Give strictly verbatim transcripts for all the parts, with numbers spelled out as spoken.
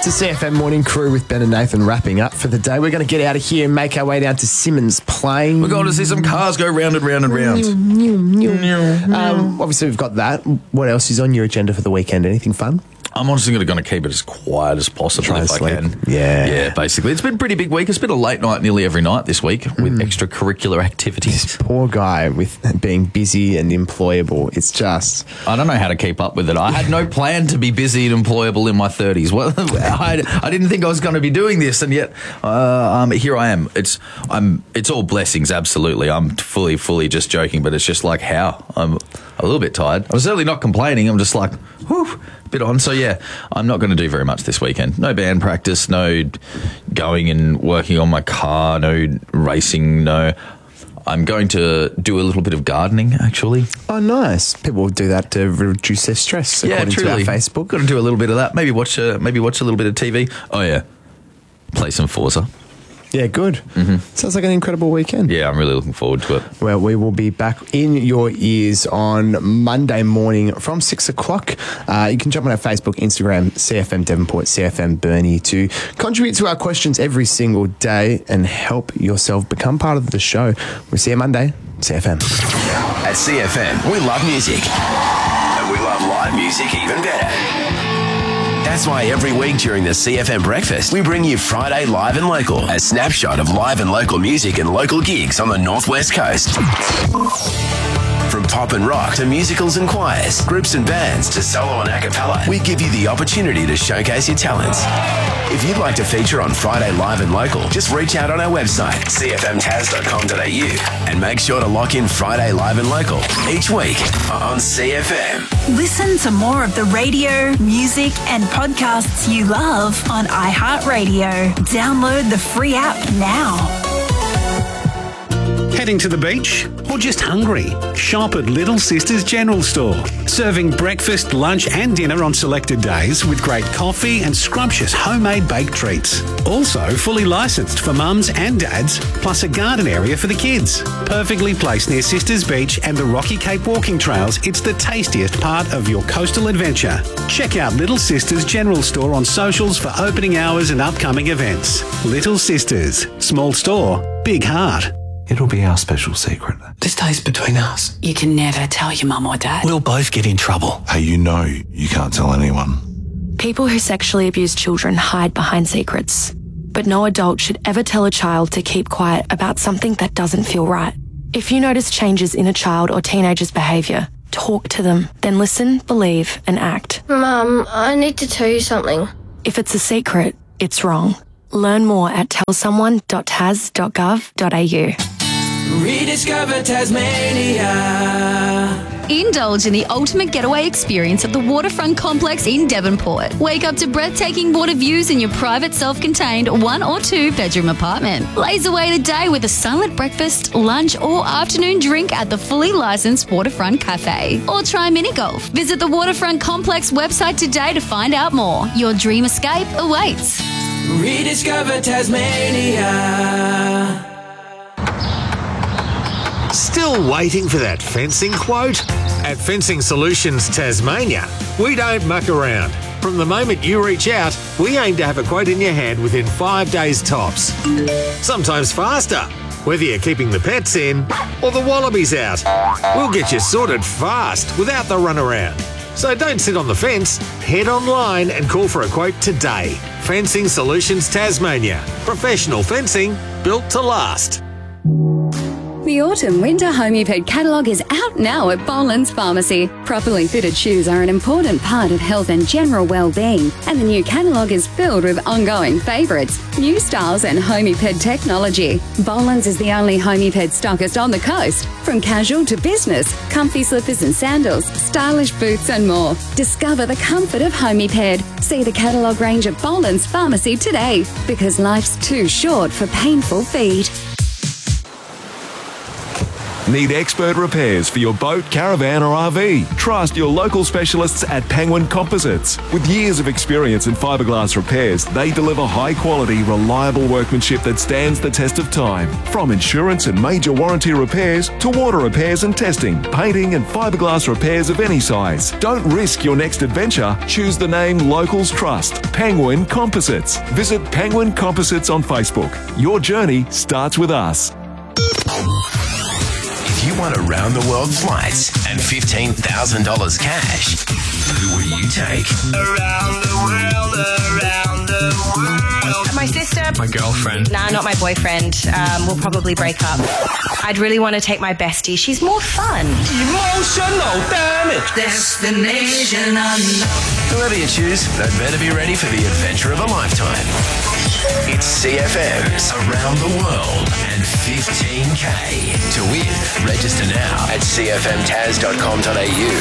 It's a C F M Morning Crew with Ben and Nathan wrapping up for the day. We're going to get out of here and make our way down to Simmons Plain. We're going to see some cars go round and round and round. Um, obviously, we've got that. What else is on your agenda for the weekend? Anything fun? I'm honestly going to keep it as quiet as possible Try if to I sleep. can. Yeah. Yeah, basically. It's been a pretty big week. It's been a late night nearly every night this week with extracurricular activities. Poor guy with being busy and employable. It's just... I don't know how to keep up with it. I had no plan to be busy and employable in my thirties. Well, I, I didn't think I was going to be doing this, and yet uh, um, here I am. It's I'm. It's all blessings, absolutely. I'm fully, fully just joking, but it's just like how? I'm a little bit tired. I'm certainly not complaining. I'm just like, whew, a bit on. So, yeah, I'm not going to do very much this weekend. No band practice, no going and working on my car, no racing, no... I'm going to do a little bit of gardening, actually. Oh, nice. People do that to reduce their stress, Yeah, according truly. to our Facebook. Got to do a little bit of that. Maybe watch a, maybe watch a little bit of T V. Oh, yeah. Play some Forza. Yeah, good. Mm-hmm. Sounds like an incredible weekend. Yeah, I'm really looking forward to it. Well, we will be back in your ears on Monday morning from six o'clock. Uh, you can jump on our Facebook, Instagram, C F M Devonport, C F M Burnie to contribute to our questions every single day and help yourself become part of the show. We'll see you Monday, C F M. At C F M, we love music. And we love live music even better. That's why every week during the C F M Breakfast, we bring you Friday Live and Local, a snapshot of live and local music and local gigs on the Northwest Coast. From pop and rock to musicals and choirs, groups and bands to solo and a cappella, we give you the opportunity to showcase your talents. If you'd like to feature on Friday Live and Local, just reach out on our website, c f m taz dot com dot a u, and make sure to lock in Friday Live and Local each week on C F M. Listen to more of the radio, music, and podcasts you love on iHeartRadio. Download the free app now. Heading to the beach or just hungry? Shop at Little Sisters General Store. Serving breakfast, lunch and dinner on selected days with great coffee and scrumptious homemade baked treats. Also fully licensed for mums and dads, plus a garden area for the kids. Perfectly placed near Sisters Beach and the Rocky Cape walking trails, it's the tastiest part of your coastal adventure. Check out Little Sisters General Store on socials for opening hours and upcoming events. Little Sisters. Small store, big heart. It'll be our special secret. This stays between us. You can never tell your mum or dad. We'll both get in trouble. Hey, you know you can't tell anyone. People who sexually abuse children hide behind secrets. But no adult should ever tell a child to keep quiet about something that doesn't feel right. If you notice changes in a child or teenager's behaviour, talk to them. Then listen, believe and act. Mum, I need to tell you something. If it's a secret, it's wrong. Learn more at tell someone dot tas dot gov dot a u. Rediscover Tasmania. Indulge in the ultimate getaway experience at the Waterfront Complex in Devonport. Wake up to breathtaking water views in your private self-contained one or two bedroom apartment. Laze away the day with a silent breakfast, lunch or afternoon drink at the fully licensed Waterfront Cafe. Or try mini golf. Visit the Waterfront Complex website today to find out more. Your dream escape awaits. Rediscover Tasmania. Still waiting for that fencing quote? At Fencing Solutions Tasmania, we don't muck around. From the moment you reach out, we aim to have a quote in your hand within five days tops. Sometimes faster, whether you're keeping the pets in or the wallabies out. We'll get you sorted fast without the runaround. So don't sit on the fence, head online and call for a quote today. Fencing Solutions Tasmania. Professional fencing built to last. The Autumn-Winter Homeped catalogue is out now at Boland's Pharmacy. Properly fitted shoes are an important part of health and general well-being, and the new catalogue is filled with ongoing favourites, new styles and Homeped technology. Boland's is the only Homeped stockist on the coast. From casual to business, comfy slippers and sandals, stylish boots and more. Discover the comfort of Homeped. See the catalogue range at Boland's Pharmacy today, because life's too short for painful feet. Need expert repairs for your boat, caravan or R V? Trust your local specialists at Penguin Composites. With years of experience in fiberglass repairs, they deliver high quality, reliable workmanship that stands the test of time. From insurance and major warranty repairs to water repairs and testing, painting and fiberglass repairs of any size. Don't risk your next adventure. Choose the name locals trust. Penguin Composites. Visit Penguin Composites on Facebook. Your journey starts with us. If you want around-the-world flights and fifteen thousand dollars cash, who will you take? Around the world, around the world. My sister. My girlfriend. Nah, not my boyfriend. Um, we'll probably break up. I'd really want to take my bestie. She's more fun. Emotional damage. Destination unknown. Whoever you choose, they'd better be ready for the adventure of a lifetime. It's C F M's Around the World and fifteen K. To win, register now at c f m taz dot com dot a u.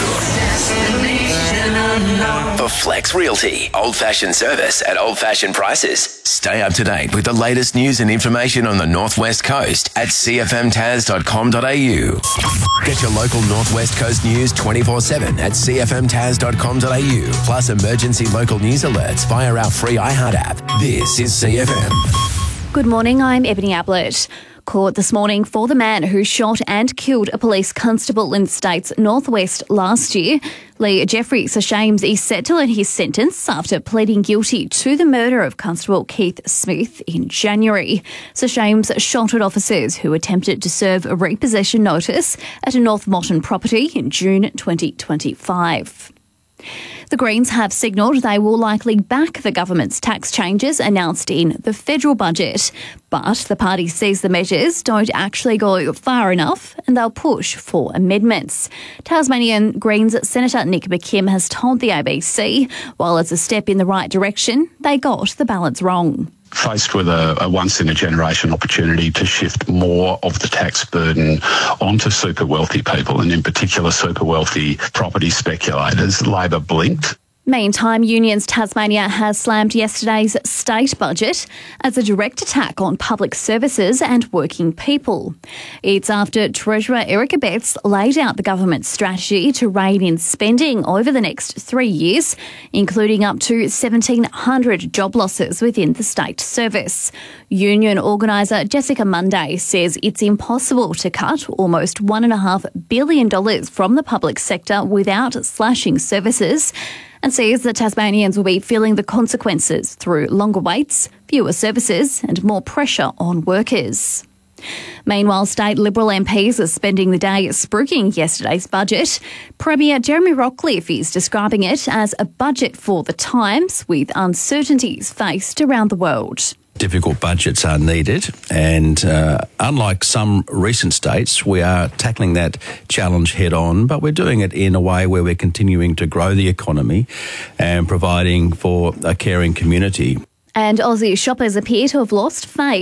Destination unknown. For Flex Realty, old-fashioned service at old-fashioned prices. Stay up to date with the latest news and information on the Northwest Coast at c f m taz dot com dot a u. Get your local Northwest Coast news twenty-four seven at c f m taz dot com dot a u. Plus emergency local news alerts via our free iHeart app. This is C F M. Good morning, I'm Ebony Ablett. Court this morning for the man who shot and killed a police constable in the state's northwest last year. Lee Jeffrey Seshames is set to learn his sentence after pleading guilty to the murder of Constable Keith Smith in January. Seshames shot at officers who attempted to serve a repossession notice at a North Moreton property in June twenty twenty-five. The Greens have signalled they will likely back the government's tax changes announced in the federal budget. But the party says the measures don't actually go far enough and they'll push for amendments. Tasmanian Greens Senator Nick McKim has told the A B C, while it's a step in the right direction, they got the balance wrong. Faced with a, a once-in-a-generation opportunity to shift more of the tax burden onto super wealthy people, and in particular super wealthy property speculators, Labor blinked. Meantime, Unions Tasmania has slammed yesterday's state budget as a direct attack on public services and working people. It's after Treasurer Erica Betts laid out the government's strategy to rein in spending over the next three years, including up to seventeen hundred job losses within the state service. Union organiser Jessica Munday says it's impossible to cut almost one point five billion dollars from the public sector without slashing services, and says that Tasmanians will be feeling the consequences through longer waits, fewer services and more pressure on workers. Meanwhile, state Liberal M Ps are spending the day spruiking yesterday's budget. Premier Jeremy Rockliff is describing it as a budget for the times, with uncertainties faced around the world. Difficult budgets are needed, and uh, unlike some recent states, we are tackling that challenge head on, but we're doing it in a way where we're continuing to grow the economy and providing for a caring community. And Aussie shoppers appear to have lost faith